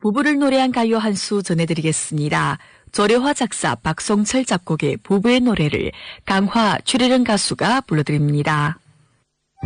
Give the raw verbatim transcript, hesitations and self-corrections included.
부부를 노래한 가요 한 수 전해드리겠습니다. 조려화 작사 박성철 작곡의 부부의 노래를 강화, 추리른 가수가 불러드립니다.